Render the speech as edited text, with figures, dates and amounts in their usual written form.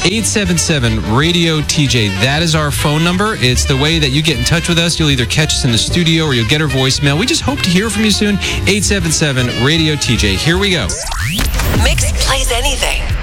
877-RADIO-TJ. That is our phone number. It's the way that you get in touch with us. You'll either catch us in the studio or you'll get our voicemail. We just hope to hear from you soon. 877-RADIO-TJ. Here we go. Mix plays anything.